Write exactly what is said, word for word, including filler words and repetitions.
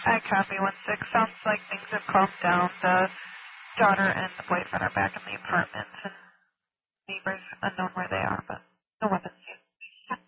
I copy one six. Sounds like things have calmed down. The daughter and the boyfriend are back in the apartment, and neighbors unknown where they are, but no weapons.